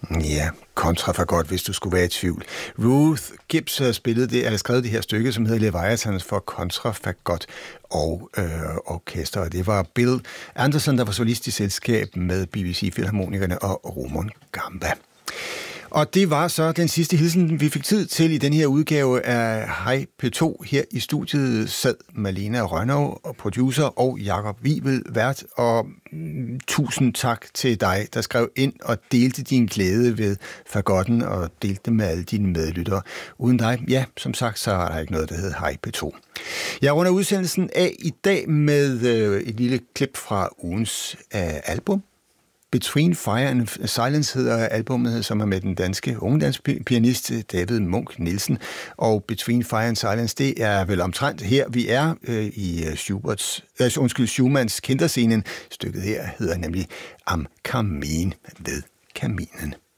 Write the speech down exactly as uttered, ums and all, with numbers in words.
Ja, kontrafagot, hvis du skulle være i tvivl. Ruth Gibbs har spillet det, eller skrevet det her stykke, som hedder Leviathan for kontrafagot og øh, orkester. Det var Bill Anderson, der var solist i selskab med B B C-filharmonikerne og Roman Gamba. Og det var så den sidste hilsen, vi fik tid til i den her udgave af Hej P to. Her i studiet sad Malena Rønnow, producer, og Jakob Wivel, vært. Og mm, tusind tak til dig, der skrev ind og delte din glæde ved fagotten og delte det med alle dine medlyttere. Uden dig, ja, som sagt, så er der ikke noget, der hedder Hej P to. Jeg runder udsendelsen af i dag med øh, et lille klip fra ugens øh, album. Between Fire and Silence hedder albumet, som er med den danske ungdomspianist David Munk Nielsen. Og Between Fire and Silence, det er vel omtrent her, vi er øh, i Schuberts, øh, undskyld, Schumanns Kinderscenen. Stykket her hedder nemlig Am Kamin, ved kaminen.